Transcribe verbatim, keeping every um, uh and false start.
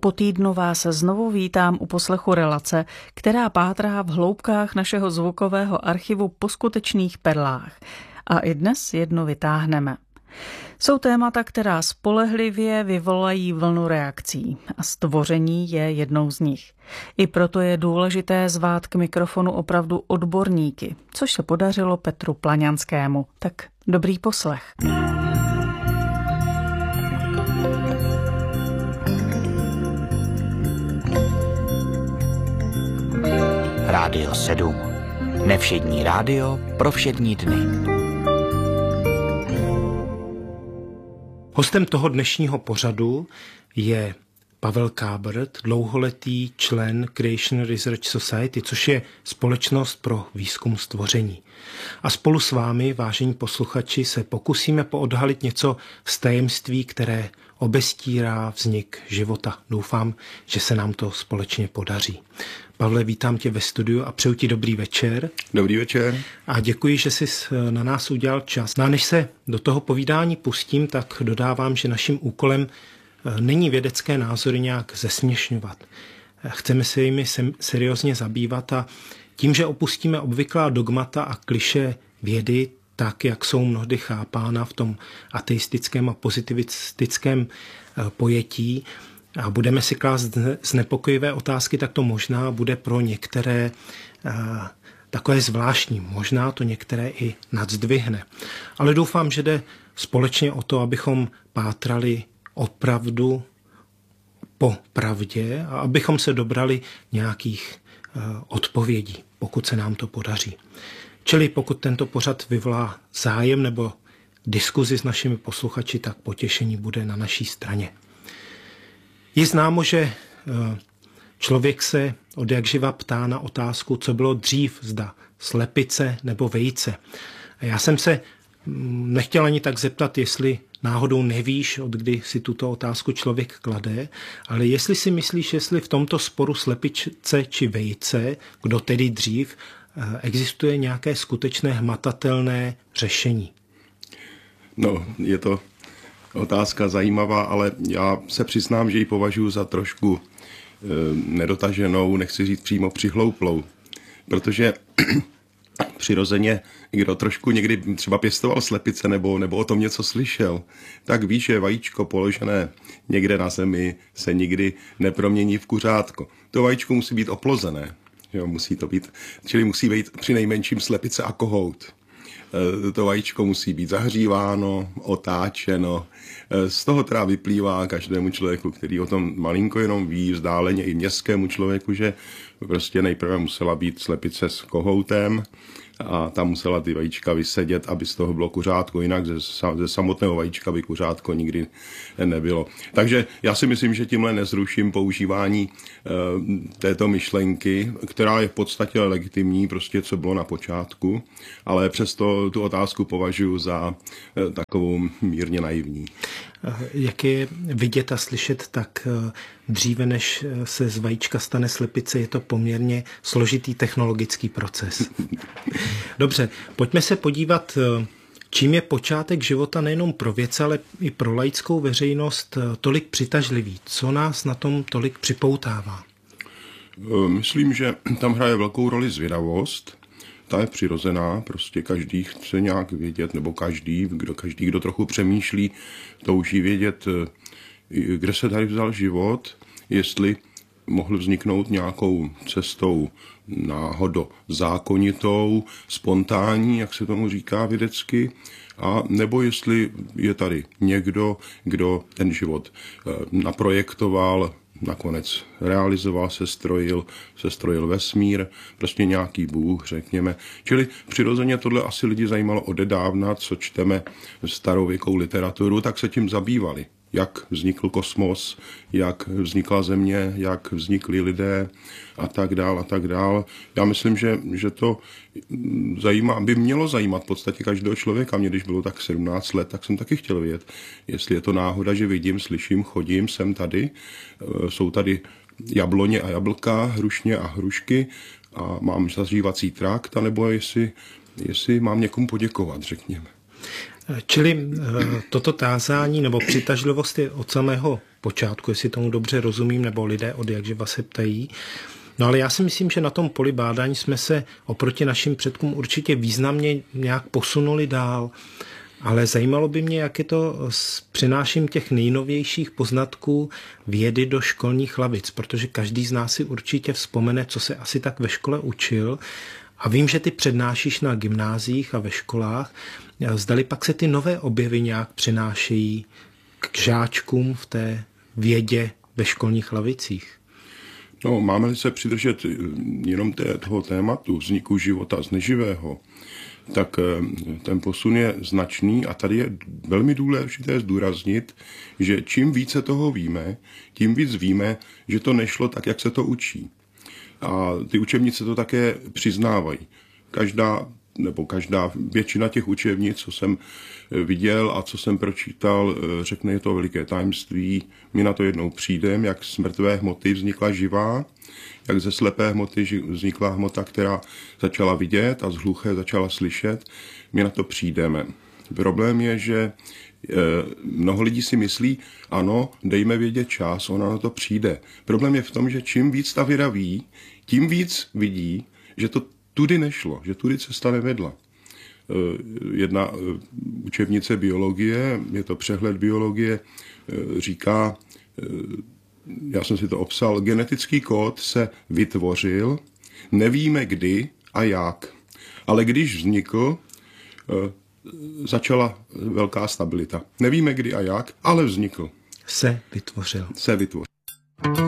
Po týdnu vás znovu vítám u poslechu relace, která pátrá v hloubkách našeho zvukového archivu po skutečných perlách. A i dnes jedno vytáhneme. Jsou témata, která spolehlivě vyvolají vlnu reakcí a stvoření je jednou z nich. I proto je důležité zvát k mikrofonu opravdu odborníky, což se podařilo Petru Plaňanskému. Tak dobrý poslech. Rádio sedm. Nevšední rádio pro všední dny. Hostem toho dnešního pořadu je Pavel Kábrt, dlouholetý člen Creation Research Society, což je společnost pro výzkum stvoření. A spolu s vámi, vážení posluchači, se pokusíme poodhalit něco z tajemství, které obestírá vznik života. Doufám, že se nám to společně podaří. Pavle, vítám tě ve studiu a přeju ti dobrý večer. Dobrý večer. A děkuji, že jsi na nás udělal čas. No a než se do toho povídání pustím, tak dodávám, že naším úkolem není vědecké názory nějak zesměšňovat. Chceme se jimi seriózně zabývat a tím, že opustíme obvyklá dogmata a klišé vědy, tak, jak jsou mnohdy chápána v tom ateistickém a pozitivistickém pojetí, a budeme si klást znepokojivé otázky, tak to možná bude pro některé uh, takové zvláštní. Možná to některé i nadzdvihne. Ale doufám, že jde společně o to, abychom pátrali opravdu po pravdě a abychom se dobrali nějakých uh, odpovědí, pokud se nám to podaří. Čili pokud tento pořad vyvolá zájem nebo diskuzi s našimi posluchači, tak potěšení bude na naší straně. Je známo, že člověk se od jak živa ptá na otázku, co bylo dřív, zda slepice nebo vejce. A já jsem se nechtěl ani tak zeptat, jestli náhodou nevíš, od kdy si tuto otázku člověk klade, ale jestli si myslíš, jestli v tomto sporu slepice či vejce, kdo tedy dřív, existuje nějaké skutečné hmatatelné řešení. No, je to otázka zajímavá, ale já se přiznám, že ji považuji za trošku e, nedotaženou, nechci říct přímo přihlouplou, protože přirozeně, kdo trošku někdy třeba pěstoval slepice nebo, nebo o tom něco slyšel, tak ví, že vajíčko položené někde na zemi se nikdy nepromění v kuřátko. To vajíčko musí být oplozené, jo, musí to být, čili musí být při nejmenším slepice a kohout. To vajíčko musí být zahříváno, otáčeno. Z toho teda vyplývá každému člověku, který o tom malinko jenom ví, vzdáleně i městskému člověku, že prostě nejprve musela být slepice s kohoutem a tam musela ty vajíčka vysedět, aby z toho bylo kuřátko, jinak ze, ze samotného vajíčka by kuřátko nikdy nebylo. Takže já si myslím, že tímhle nezruším používání e, této myšlenky, která je v podstatě legitimní, prostě co bylo na počátku, ale přesto tu otázku považuji za e, takovou mírně naivní. Jak je vidět a slyšet, tak dříve, než se z vajíčka stane slepice, je to poměrně složitý technologický proces. Dobře, pojďme se podívat, čím je počátek života nejenom pro vědce, ale i pro laickou veřejnost tolik přitažlivý. Co nás na tom tolik připoutává? Myslím, že tam hraje velkou roli zvědavost. Ta je přirozená, prostě každý chce nějak vědět, nebo každý, kdo, každý, kdo trochu přemýšlí, touží vědět, kde se tady vzal život, jestli mohl vzniknout nějakou cestou náhodo zákonitou, spontánní, jak se tomu říká vědecky, a nebo jestli je tady někdo, kdo ten život naprojektoval, nakonec realizoval, sestrojil, sestrojil vesmír, prostě nějaký bůh, řekněme. Čili přirozeně tohle asi lidi zajímalo odedávna, co čteme starověkou literaturu, tak se tím zabývali. Jak vznikl kosmos, jak vznikla země, jak vznikli lidé a tak dál a tak dál. Já myslím, že, že to zajímá, by mělo zajímat v podstatě každého člověka. Mě, když bylo tak sedmnáct let, tak jsem taky chtěl vědět, jestli je to náhoda, že vidím, slyším, chodím, jsem tady, jsou tady jabloně a jablka, hrušně a hrušky a mám zažívací trakt, anebo jestli, jestli mám někomu poděkovat, řekněme. Čili toto tázání nebo přitažlivost je od samého počátku, jestli tomu dobře rozumím, nebo lidé od jakživa se ptají. No ale já si myslím, že na tom poli bádání jsme se oproti našim předkům určitě významně nějak posunuli dál. Ale zajímalo by mě, jak je to s přináším těch nejnovějších poznatků vědy do školních lavic, protože každý z nás si určitě vzpomene, co se asi tak ve škole učil. A vím, že ty přednášíš na gymnáziích a ve školách. Zdali pak se ty nové objevy nějak přinášejí k žáčkům v té vědě ve školních lavicích? No, máme-li se přidržet jenom té, toho tématu vzniku života z neživého, tak ten posun je značný a tady je velmi důležité zdůraznit, že čím více toho víme, tím víc víme, že to nešlo tak, jak se to učí. A ty učebnice to také přiznávají. Každá, nebo každá většina těch učebnic, co jsem viděl a co jsem pročítal, řekne, je to veliké tajemství, my na to jednou přijdeme, jak z mrtvé hmoty vznikla živá, jak ze slepé hmoty vznikla hmota, která začala vidět a z hluché začala slyšet, my na to přijdeme. Problém je, že mnoho lidí si myslí, ano, dejme vědět čas, ona na to přijde. Problém je v tom, že čím víc ta věda ví, tím víc vidí, že to tudy nešlo, že tudy cesta nevedla. Jedna učebnice biologie, je to přehled biologie, říká, já jsem si to obsal, genetický kód se vytvořil, nevíme kdy a jak, ale když vznikl, začala velká stabilita. Nevíme kdy a jak, ale vznikl. Se vytvořil. Se vytvořil.